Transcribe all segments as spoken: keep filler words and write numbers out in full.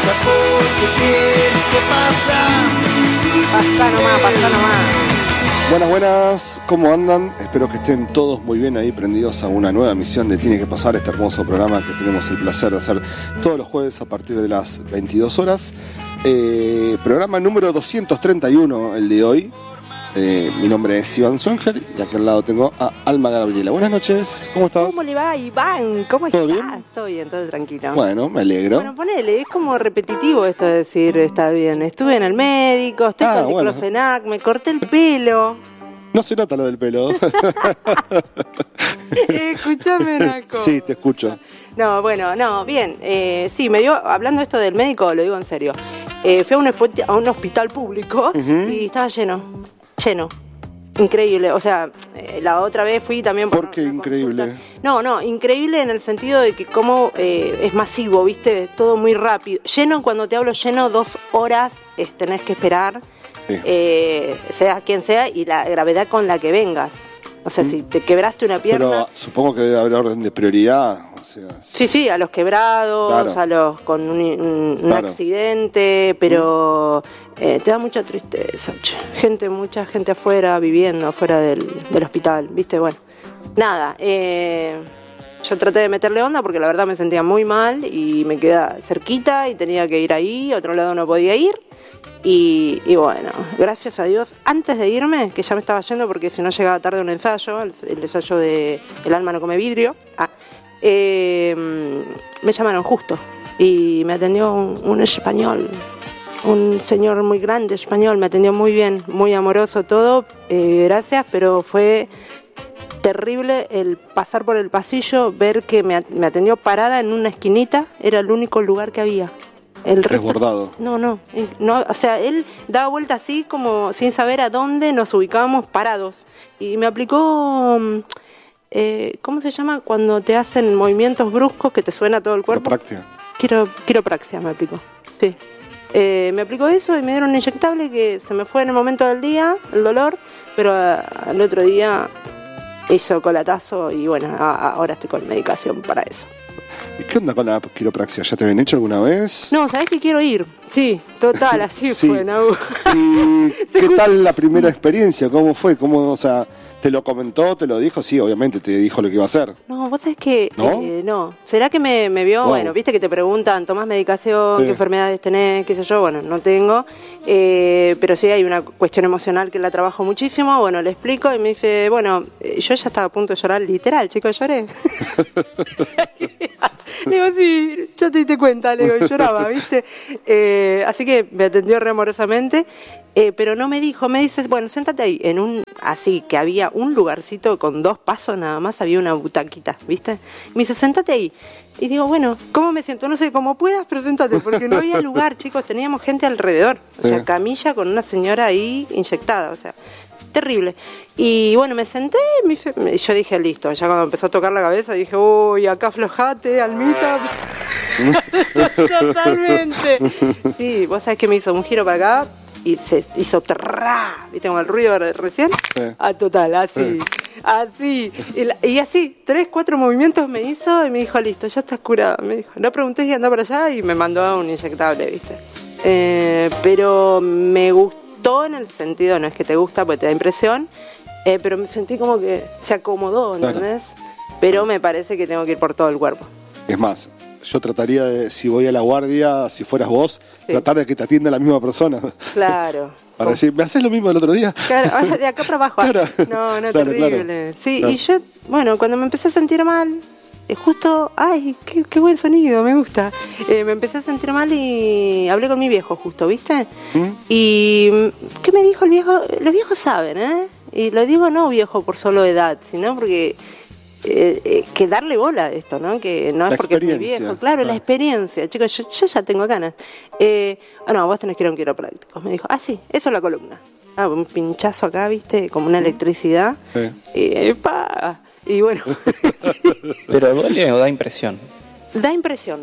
pasaporte, ¿qué, qué pasa? Pasa nomás, pasa nomás. Buenas, buenas, ¿cómo andan? Espero que estén todos muy bien ahí, prendidos a una nueva emisión de Tiene que Pasar, este hermoso programa que tenemos el placer de hacer todos los jueves a partir de las veintidós horas. Eh, programa número doscientos treinta y uno, el de hoy. Eh, mi nombre es Iván Suenger y aquí al lado tengo a Alma Gabriela. Buenas noches, ¿cómo estás? ¿Cómo le va, Iván? ¿Cómo ¿Todo estás? bien? Todo bien, todo tranquilo. Bueno, me alegro. Bueno, ponele, es como repetitivo esto de decir está bien. Estuve en el médico, estoy Ah, con bueno. diclofenac, me corté el pelo. No se nota lo del pelo. Escúchame una cosa. Sí, te escucho. No, bueno, no, bien. Eh, sí, me dio, hablando esto del médico, lo digo en serio. Eh, fui a un, espo- a un hospital público Uh-huh. y estaba lleno, lleno. Increíble, o sea, eh, la otra vez fui también por... ¿Por qué una increíble? consulta. No, no, increíble en el sentido de que como eh, es masivo, ¿viste? Todo muy rápido. Lleno, cuando te hablo lleno, dos horas eh, tenés que esperar, Sí. eh, sea quien sea, y la gravedad con la que vengas. O sea, Mm. si te quebraste una pierna... Pero supongo que debe haber orden de prioridad. O sea, Sí, sí, a los quebrados, Claro. a los con un, un- un Claro. accidente, pero eh, te da mucha tristeza, che. Gente, mucha gente afuera, viviendo afuera del, del hospital, ¿viste? Bueno, nada, eh, yo traté de meterle onda porque la verdad me sentía muy mal y me quedaba cerquita y tenía que ir ahí, a otro lado no podía ir. Y, y bueno, gracias a Dios, antes de irme, que ya me estaba yendo porque si no llegaba tarde un ensayo, el, el ensayo de El alma no come vidrio, ah, eh, me llamaron justo y me atendió un, un español, un señor muy grande español, me atendió muy bien, muy amoroso todo, eh, gracias, pero fue terrible el pasar por el pasillo, ver que me, at- me atendió parada en una esquinita, era el único lugar que había. El resto, Resguardado. no, no, no, o sea, él daba vuelta así como sin saber a dónde nos ubicábamos parados. Y me aplicó, mm, eh, ¿cómo se llama? Cuando te hacen movimientos bruscos que te suena todo el cuerpo. Quiropraxia. Quiro, quiropraxia me aplicó, sí. Eh, me aplicó eso y me dieron un inyectable que se me fue en el momento del día, el dolor, pero ah, al otro día hizo colatazo y bueno, a- a- ahora estoy con medicación para eso. ¿Y qué onda con la quiropraxia? ¿Ya te habían hecho alguna vez? No, ¿sabés que quiero ir? Sí, total, así Sí. fue, Nahu. ¿Y Se qué ju- tal la primera experiencia? ¿Cómo fue? ¿Cómo, o sea, te lo comentó, te lo dijo? Sí, obviamente te dijo lo que iba a hacer. No, vos sabés que ¿No? eh, no. ¿Será que me, me vio? Wow. Bueno, viste que te preguntan, ¿tomás medicación? Sí. ¿Qué enfermedades tenés? ¿Qué sé yo? Bueno, no tengo. Eh, pero sí hay una cuestión emocional que la trabajo muchísimo. Bueno, le explico y me dice, bueno, eh, yo ya estaba a punto de llorar, literal, chicos, lloré. Le digo, sí, ya te diste cuenta, le digo, y lloraba, ¿viste? Eh, así que me atendió re amorosamente, eh, pero no me dijo, me dice, bueno, séntate ahí, en un, así, que había un lugarcito con dos pasos nada más, había una butaquita, ¿viste? Y me dice, séntate ahí. Y digo, bueno, ¿cómo me siento? No sé, cómo puedas, pero séntate, porque no había lugar, chicos, teníamos gente alrededor, o sea, Sí. camilla con una señora ahí inyectada, o sea, terrible. Y bueno, me senté y me hice- me- yo dije, listo, ya cuando empezó a tocar la cabeza dije, uy, acá aflojate, Almita. Totalmente. Sí, vos sabés que me hizo un giro para acá y se hizo trrrá, ¿viste como el ruido de recién? Sí. Ah, total, así. Así, y, la- y así, tres, cuatro movimientos me hizo y me dijo, listo, ya estás curada. Me dijo, no pregunté si andaba para allá y me mandó a un inyectable, ¿viste? Eh, pero me gustó en el sentido, no es que te gusta porque te da impresión, eh, pero me sentí como que se acomodó, Claro. ¿entendés? Pero me parece que tengo que ir por todo el cuerpo. Es más, yo trataría de, si voy a la guardia, si fueras vos, Sí. tratar de que te atienda la misma persona. Claro. Para decir, ¿me haces lo mismo del otro día? Claro, ah, de acá para abajo. Claro. No, no, Claro, terrible. claro. Sí, Claro. y yo, bueno, cuando me empecé a sentir mal, eh, justo, ay, qué, qué buen sonido, me gusta. Eh, me empecé a sentir mal y hablé con mi viejo justo, ¿viste? ¿Mm? Y, mm, ¿qué me dijo el viejo? Los viejos saben, ¿eh? Y lo digo no viejo por solo edad, sino porque... Eh, eh, que darle bola a esto, ¿no? Que no La es porque es muy experiencia, viejo, claro, claro. la experiencia, chicos, yo, yo ya tengo ganas. Eh, ah, no, vos tenés que ir a un quiropráctico. Me dijo, ah, sí, eso es la columna. Ah, un pinchazo acá, ¿viste? Como una electricidad. Sí. Y, epa, y bueno, ¿Pero duele o da impresión? da impresión.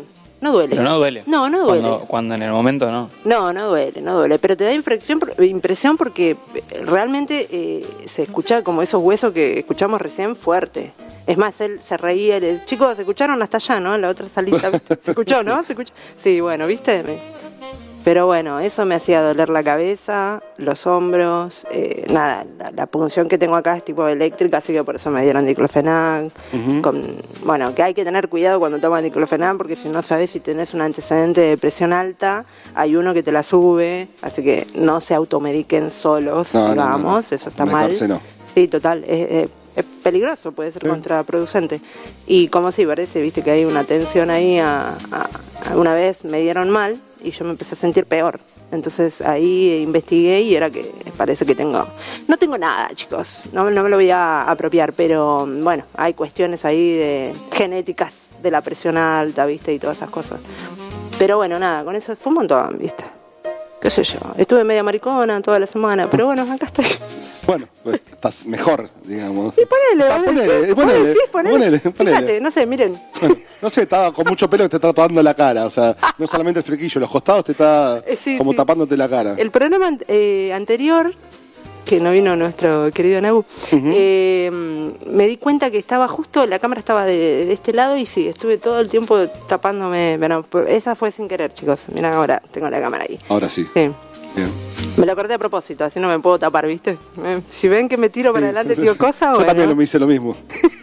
no duele. Pero no duele. No, no duele. Cuando, cuando en el momento no. No, no duele, no duele. Pero te da impresión, impresión porque realmente eh, se escucha como esos huesos que escuchamos recién fuerte. Es más, él se reía. El, chicos, se escucharon hasta allá, ¿no? En la otra salita. ¿Viste? ¿Se escuchó, no? ¿Se escuchó? Sí, bueno, ¿viste? Me... Pero bueno, eso me hacía doler la cabeza, los hombros, eh, nada, la, la punción que tengo acá es tipo eléctrica, así que por eso me dieron diclofenac. Uh-huh. Con, bueno, que hay que tener cuidado cuando toman diclofenac, porque si no sabes si tenés un antecedente de presión alta, hay uno que te la sube, así que no se automediquen solos, no, digamos, no, no, no. Eso está mal. No. Sí, total, es, es, es peligroso, puede ser sí. contraproducente. Y como si parece, viste que hay una tensión ahí, a, a, a una vez me dieron mal, y yo me empecé a sentir peor. Entonces ahí investigué y era que parece que tengo... No tengo nada, chicos, no, no me lo voy a apropiar, pero bueno, hay cuestiones ahí de genéticas de la presión alta, ¿viste? Y todas esas cosas. Pero bueno, nada, con eso fue un montón, ¿viste? Qué sé yo, estuve media maricona toda la semana, pero bueno, acá estoy. Bueno, pues, estás mejor, digamos. Y ponele, ah, ponele, ponele, ponele, ponele, decís, ponele. ponele, ponele. Fíjate, no sé, miren. Bueno, no sé, estaba con mucho pelo que te está tapando la cara, o sea, no solamente el flequillo, los costados te está eh, sí, como sí. tapándote la cara. El programa eh, anterior, que no vino nuestro querido Nabu, uh-huh. eh, me di cuenta que estaba justo, la cámara estaba de, de este lado y sí, estuve todo el tiempo tapándome, bueno, esa fue sin querer, chicos, mirá, ahora tengo la cámara ahí. Ahora sí. Sí. Bien. Me lo corté a propósito, así no me puedo tapar, ¿viste? Si ven que me tiro para sí, adelante, tío, cosa, yo bueno. también lo me hice lo mismo.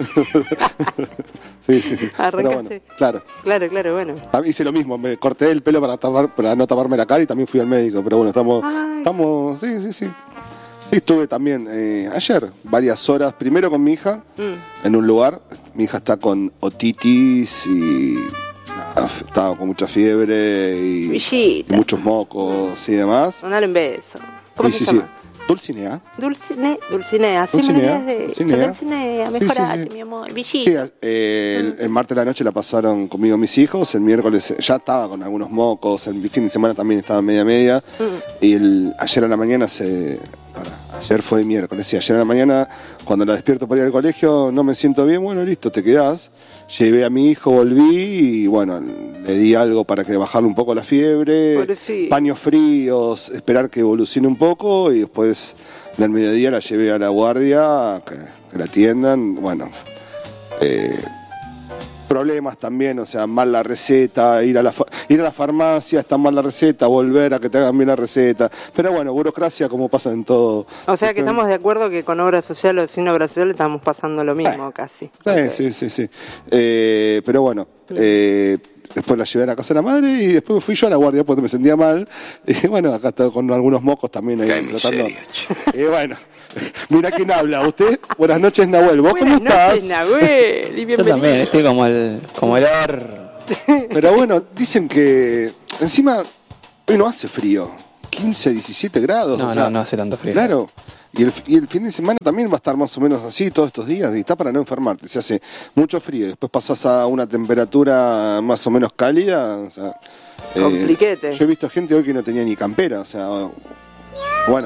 sí, sí, sí. Arrancaste. Bueno, claro. Claro, claro, bueno. Hice lo mismo, me corté el pelo para, tapar, para no taparme la cara y también fui al médico, pero bueno, estamos... Ay. estamos sí, sí, sí. Sí, estuve también eh, ayer varias horas, primero con mi hija, mm. en un lugar. Mi hija está con otitis y... estaba con mucha fiebre y, y muchos mocos y demás. Dale un beso. ¿Cómo sí, se sí, llama? Sí. Dulcinea. Dulcine, Dulcinea. Sí, Dulcinea. me de Dulcinea. Dulcinea, mejorate, sí, sí, sí. mi amor. Villito. Sí, eh, el, el martes de la noche la pasaron conmigo mis hijos. El miércoles ya estaba con algunos mocos. El fin de semana también estaba media media. Mm. Y el, ayer a la mañana se... Para, ayer fue miércoles, sí, ayer a la mañana cuando la despierto para ir al colegio no me siento bien, bueno, listo, te quedás. Llevé a mi hijo, volví y bueno, le di algo para que bajarle un poco la fiebre, Pobrecito. Paños fríos, esperar que evolucione un poco y después del mediodía la llevé a la guardia, que, que la atiendan, bueno... Eh, problemas también, o sea, mal la receta, ir a la fa- ir a la farmacia, está mal la receta, volver a que te hagan bien la receta. Pero bueno, burocracia como pasa en todo. O sea que estamos de acuerdo que con obra social o sin obra social estamos pasando lo mismo eh, casi. Eh, okay. Sí, sí, sí. Eh, pero bueno, eh, después la llevé a la casa de la madre y después fui yo a la guardia porque me sentía mal. Y bueno, acá estoy con algunos mocos también ahí tratando. Y bueno. Mira quién habla, usted. Buenas noches, Nahuel. ¿Vos Buenas cómo estás? Buenas noches, Nahuel. Y bienvenido. Yo también, estoy como el como el or. Pero bueno, dicen que encima hoy no hace frío. quince, diecisiete grados. No, o sea, no, no hace tanto frío. Claro. Y el, y el fin de semana también va a estar más o menos así todos estos días y está para no enfermarte. Se hace mucho frío y después pasás a una temperatura más o menos cálida. O sea, compliquete. Eh, yo he visto gente hoy que no tenía ni campera. O sea, bueno.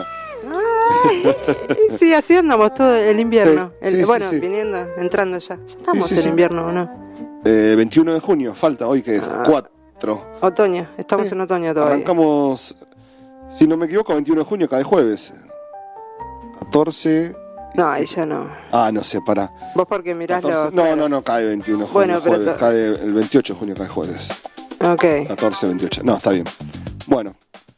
Sí, así andamos todo el invierno. Sí, el, sí, bueno, sí, sí. viniendo, entrando ya. Ya estamos sí, sí, en sí. invierno, ¿o no? Eh, veintiuno de junio, falta hoy que es Ah. cuatro. Otoño, estamos Sí. en otoño todavía. Arrancamos, si no me equivoco, veintiuno de junio, cae jueves. catorce. No, ahí ya no. Ah, no sé, pará. Vos porque mirás catorce, lo... no, no, no, cae veintiuno de junio, Bueno, pero jueves. to- Cae el veintiocho de junio, cae jueves. Ok. catorce, veintiocho. No, está bien. Bueno.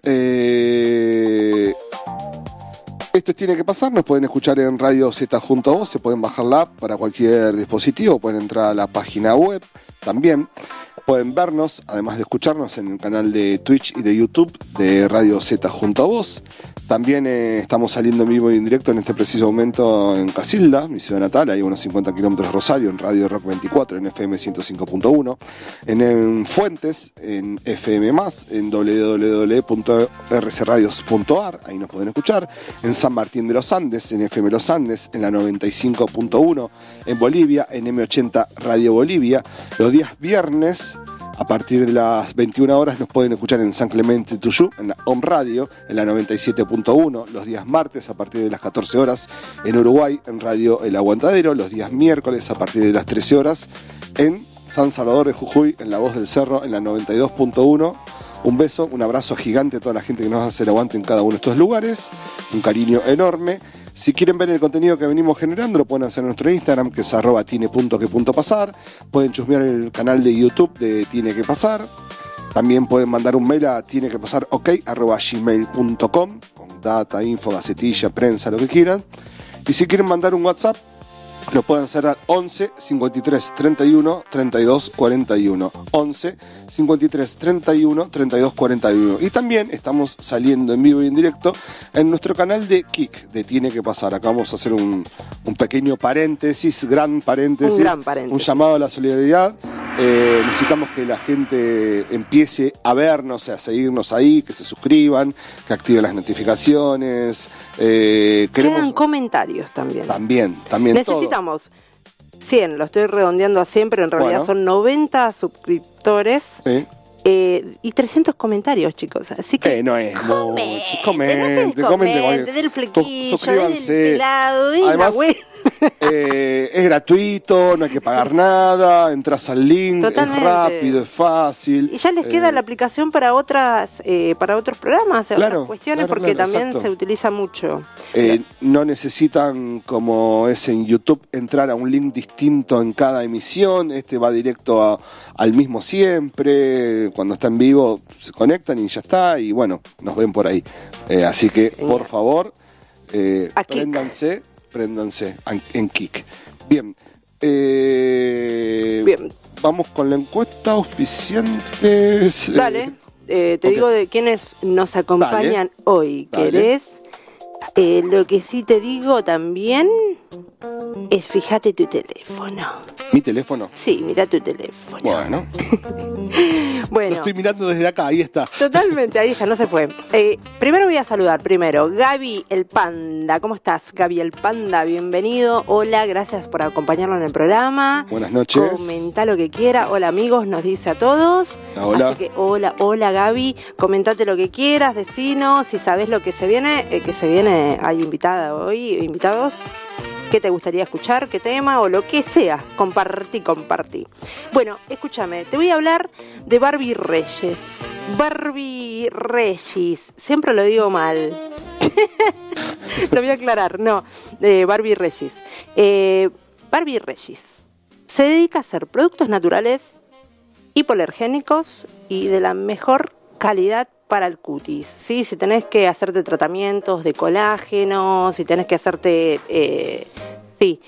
Eh... Esto tiene que pasar, nos pueden escuchar en Radio Z junto a vos, se pueden bajar la app para cualquier dispositivo, pueden entrar a la página web también, pueden vernos, además de escucharnos en el canal de Twitch y de YouTube de Radio Z junto a vos. También eh, estamos saliendo en vivo y en directo en este preciso momento en Casilda, mi ciudad natal, ahí a unos cincuenta kilómetros de Rosario, en Radio Rock veinticuatro, en F M ciento cinco punto uno, en, en Fuentes, en F M más, en doble u doble u doble u punto r c radios punto a r, ahí nos pueden escuchar, en San Martín de los Andes, en F M Los Andes, en la noventa y cinco punto uno, en Bolivia, en M ochenta Radio Bolivia, los días viernes. A partir de las veintiuna horas nos pueden escuchar en San Clemente Tuyú, en la Home Radio, en la noventa y siete punto uno. Los días martes a partir de las catorce horas en Uruguay, en Radio El Aguantadero. Los días miércoles a partir de las trece horas en San Salvador de Jujuy, en La Voz del Cerro, en la noventa y dos punto uno. Un beso, un abrazo gigante a toda la gente que nos hace el aguante en cada uno de estos lugares. Un cariño enorme. Si quieren ver el contenido que venimos generando, lo pueden hacer en nuestro Instagram, que es arroba tiene punto que punto pasar. Pueden chusmear el canal de YouTube de Tiene que Pasar. También pueden mandar un mail a tiene que pasar ok arroba gmail punto com con data, info, gacetilla, prensa, lo que quieran. Y si quieren mandar un WhatsApp, lo pueden hacer al once cincuenta y tres treinta y uno treinta y dos cuarenta y uno. once cincuenta y tres treinta y uno treinta y dos cuarenta y uno. Y también estamos saliendo en vivo y en directo en nuestro canal de Kik, de Tiene que Pasar. Acá vamos a hacer un, un pequeño paréntesis, gran paréntesis, un gran paréntesis, un llamado a la solidaridad. Eh, necesitamos que la gente empiece a vernos, a seguirnos ahí, que se suscriban, que activen las notificaciones. Eh, queremos... Quedan comentarios también. También, también necesitamos todo. cien, lo estoy redondeando a cien, pero en realidad bueno. son noventa suscriptores. Sí. Eh, y trescientos comentarios, chicos. Así que. Eh, no es comente, mucho. Comente, comente. comente del flequillo, suscríbanse. del pelado, de Además, la web. Eh, es gratuito, no hay que pagar nada, entras al link, Totalmente. Es rápido, es fácil. Y ya les queda eh, la aplicación para otras eh, para otros programas, claro, otras cuestiones, claro, porque claro, también exacto. se utiliza mucho. Eh, no necesitan, como es en YouTube, entrar a un link distinto en cada emisión. Este va directo a, al mismo siempre. Cuando está en vivo se conectan y ya está. Y bueno, nos ven por ahí. Eh, así que, Genial. por favor, eh, A préndanse. Préndanse en Kik. Bien. Eh, Bien. Vamos con la encuesta, auspiciantes. Dale, eh, te ok. digo de quienes nos acompañan Dale. hoy. Dale. ¿Querés? Eh, lo que sí te digo también es fíjate tu teléfono. ¿Mi teléfono? Sí, mira tu teléfono. Bueno. Bueno. Lo estoy mirando desde acá, ahí está. Totalmente, ahí está, no se fue. Eh, primero voy a saludar, primero, Gaby el Panda. ¿Cómo estás, Gaby el Panda? Bienvenido. Hola, gracias por acompañarnos en el programa. Buenas noches. Comenta lo que quiera. Hola, amigos, nos dice a todos. Hola. Así que, hola, hola, Gaby. Comentate lo que quieras, decinos. Si sabes lo que se viene, eh, que se viene, hay invitada hoy, invitados. ¿Qué te gustaría escuchar? ¿Qué tema? O lo que sea. Compartí, compartí. Bueno, escúchame. Te voy a hablar de Barbie Reyes. Barbie Reyes. Siempre lo digo mal. Lo voy a aclarar. No, eh, Barbie Reyes. Eh, Barbie Reyes se dedica a hacer productos naturales, hipoalergénicos y de la mejor calidad para el cutis, ¿sí? Si tenés que hacerte tratamientos de colágeno, si tenés que hacerte, eh, sí,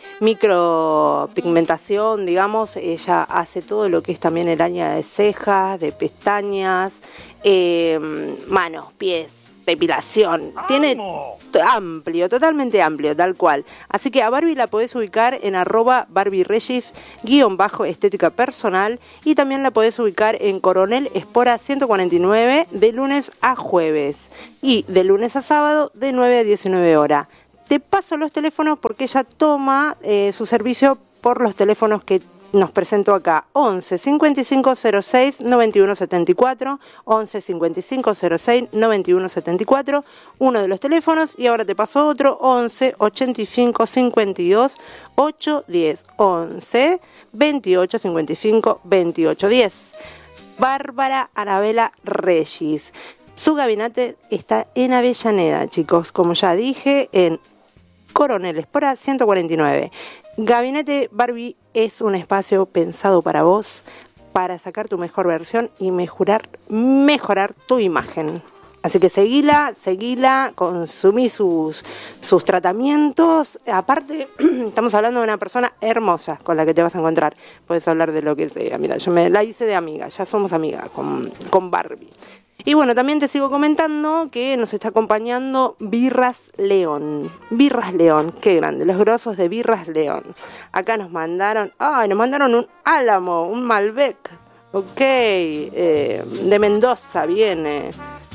micropigmentación, digamos, ella hace todo lo que es también el área de cejas, de pestañas, eh, manos, pies, depilación. Tiene t- amplio, totalmente amplio, tal cual. Así que a Barbie la podés ubicar en arroba Barbie Regis, guión bajo estética personal, y también la podés ubicar en Coronel Espora ciento cuarenta y nueve de lunes a jueves y de lunes a sábado de nueve a diecinueve horas. Te paso los teléfonos porque ella toma eh, su servicio por los teléfonos que nos presento acá: once cincuenta y cinco cero seis noventa y uno setenta y cuatro, once cincuenta y cinco cero seis noventa y uno setenta y cuatro, uno de los teléfonos, y ahora te paso otro: once ochenta y cinco cincuenta y dos ocho diez, once veintiocho cincuenta y cinco veintiocho diez. Bárbara Anabela Regis. Su gabinete está en Avellaneda, chicos, como ya dije, en Coronel Espora ciento cuarenta y nueve. Gabinete Barbie es un espacio pensado para vos, para sacar tu mejor versión y mejorar, mejorar tu imagen. Así que seguila, seguila, consumí sus, sus tratamientos. Aparte, estamos hablando de una persona hermosa con la que te vas a encontrar. Puedes hablar de lo que sea. Mira, yo me la hice de amiga, ya somos amigas con, con Barbie. Y bueno, también te sigo comentando que nos está acompañando Birras León. Birras León, qué grande, los grosos de Birras León. Acá nos mandaron, ay, nos mandaron un Álamo, un Malbec. Ok, eh, de Mendoza viene.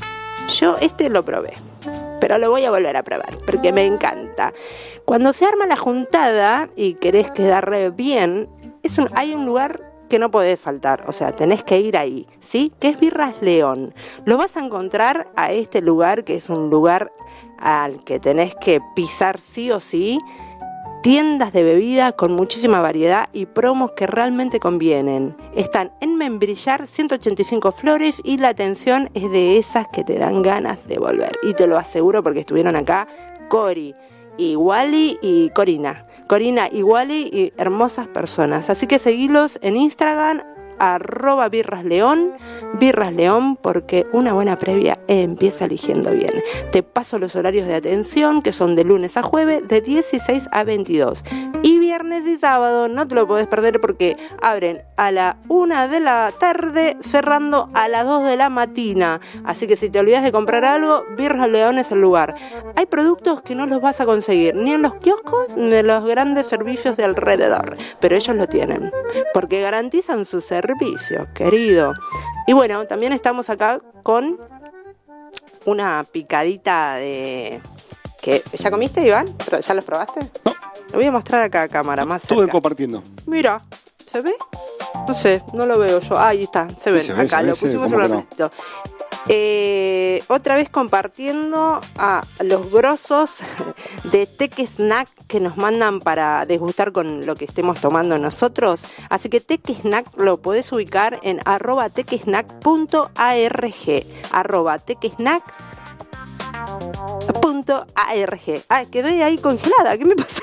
Yo este lo probé, pero lo voy a volver a probar porque me encanta. Cuando se arma la juntada y querés quedar bien, es un, hay un lugar que no podés faltar, o sea, tenés que ir ahí, ¿sí? Que es Birras León. Lo vas a encontrar a este lugar, que es un lugar al que tenés que pisar sí o sí, tiendas de bebida con muchísima variedad y promos que realmente convienen. Están en Membrillar ciento ochenta y cinco Flores y la atención es de esas que te dan ganas de volver. Y te lo aseguro porque estuvieron acá Cori y Wally y Corina. Corina y Wally y hermosas personas. Así que seguilos en Instagram, arroba birrasleón, birrasleón, porque una buena previa empieza eligiendo bien. Te paso los horarios de atención, que son de lunes a jueves, de dieciséis a veintidós. Y viernes y sábado no te lo podés perder porque abren a la una de la tarde, cerrando a las dos de la mañana. Así que si te olvidas de comprar algo, Birras León es el lugar. Hay productos que no los vas a conseguir ni en los kioscos ni en los grandes servicios de alrededor, pero ellos lo tienen, porque garantizan su servicio, querido. Y bueno, también estamos acá con una picadita de... ¿Qué? ¿Ya comiste, Iván? ¿Ya los probaste? No. Lo voy a mostrar acá a cámara, más cerca. Estuve compartiendo. Mira, ¿se ve? No sé, no lo veo yo. Ah, ahí está, se ven. Sí, se ve, acá se ve, lo se ve, pusimos ¿cómo un que no? ratito. Eh, otra vez compartiendo a los grosos de Teque Snack que nos mandan para degustar con lo que estemos tomando nosotros. Así que Teque Snack lo podés ubicar en arroba tequesnack punto arg, arroba tequesnacks punto arg. Ah, quedé ahí congelada, ¿qué me pasó?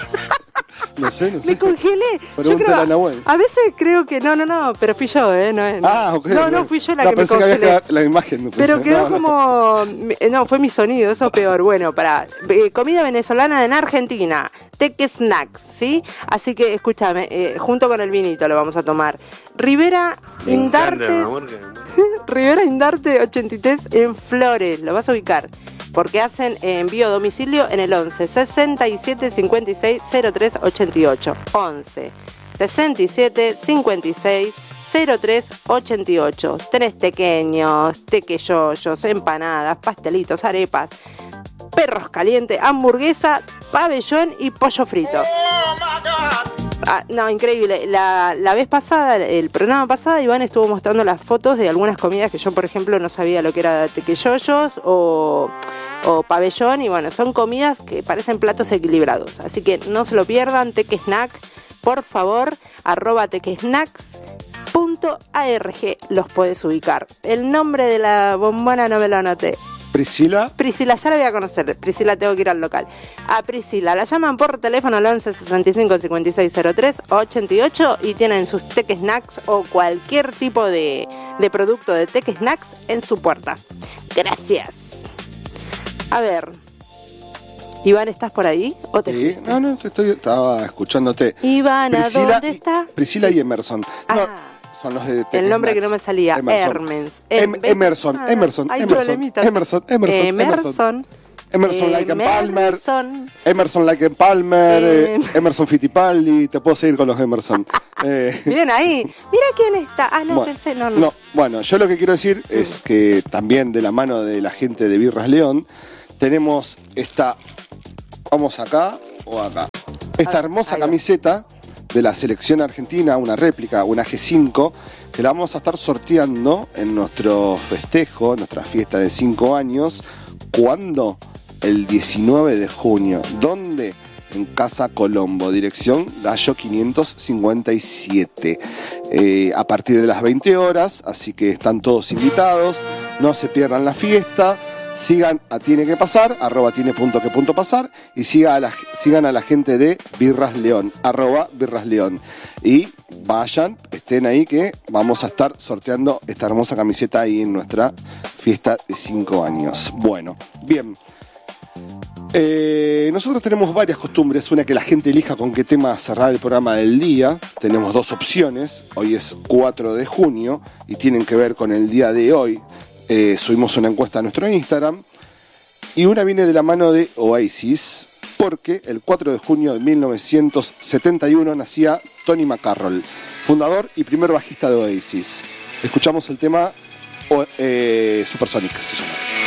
No sé, no sé. Me congelé. Yo Pregúntale creo, a Nahuel. a veces creo que no, no, no, pero fui yo, ¿eh? No, no. Ah, ok. No, ok. no, fui yo la no, que me pensé congelé. que había quedado la imagen. No, Pero pensé. quedó No, no. como... No, fue mi sonido, eso es peor. Bueno, para comida venezolana en Argentina, Teque Snacks, ¿sí? Así que, escúchame, eh, junto con el vinito lo vamos a tomar. Rivera Me encanta, mi Indarte... amor, que- Rivera Indarte ochenta y tres en Flores, lo vas a ubicar, porque hacen envío a domicilio en el once sesenta y siete cincuenta y seis cero tres ochenta y ocho. once sesenta y siete cincuenta y seis cero tres ochenta y ocho. Tenés tequeños, tequeyoyos, empanadas, pastelitos, arepas, perros calientes, hamburguesa, pabellón y pollo frito. Ah, no, increíble. La, la vez pasada, el programa pasado, Iván estuvo mostrando las fotos de algunas comidas que yo, por ejemplo, no sabía lo que era tequeyoyos o, o pabellón. Y bueno, son comidas que parecen platos equilibrados. Así que no se lo pierdan, Teque Snack, por favor, arroba tequesnacks punto arg los puedes ubicar. El nombre de la bombona no me lo anoté. Priscila. Priscila, ya la voy a conocer. Priscila, tengo que ir al local. A Priscila la llaman por teléfono al once sesenta y cinco cincuenta y seis cero tres ochenta y ocho y tienen sus Teque Snacks o cualquier tipo de, de producto de Teque Snacks en su puerta. Gracias. A ver, Iván, ¿estás por ahí? ¿O te Sí. fuiste? No, no, te estoy, estaba escuchándote. Iván, ¿a Priscila dónde y- está? Priscila y Emerson. Ah. No, son los de Teque El nombre que Snacks. no me salía, Emerson. Hermens. Em- Em- Emerson, Ah, Emerson, hay Emerson, problemitas. Emerson, Emerson, Emerson. Emerson Lake and Palmer. Emerson. Emerson Lake and Palmer, eh, Em. Emerson Fittipaldi, te puedo seguir con los Emerson. Eh, Bien ahí. Mira quién está. Ah, no, bueno, pensé, no, no. no, bueno, yo lo que quiero decir es que también de la mano de la gente de Birras León tenemos esta, vamos acá o acá, esta Ah, hermosa ahí va. camiseta de la selección argentina, una réplica, una G cinco, que la vamos a estar sorteando en nuestro festejo, nuestra fiesta de cinco años. ¿Cuándo? El diecinueve de junio. ¿Dónde? En Casa Colombo, dirección Gallo quinientos cincuenta y siete. Eh, a partir de las veinte horas, así que están todos invitados. No se pierdan la fiesta. Sigan a Tiene que Pasar, arroba tiene punto que punto pasar, y siga a la, sigan a la gente de Birras León, arroba Birras León. Y vayan, estén ahí que vamos a estar sorteando esta hermosa camiseta ahí en nuestra fiesta de cinco años. Bueno, bien. Eh, nosotros tenemos varias costumbres, una que la gente elija con qué tema cerrar el programa del día. Tenemos dos opciones, hoy es cuatro de junio y tienen que ver con el día de hoy. Eh, subimos una encuesta a nuestro Instagram y una viene de la mano de Oasis, porque el cuatro de junio de mil novecientos setenta y uno nacía Tony McCarroll, fundador y primer bajista de Oasis. Escuchamos el tema o, eh, Supersonic, se llama.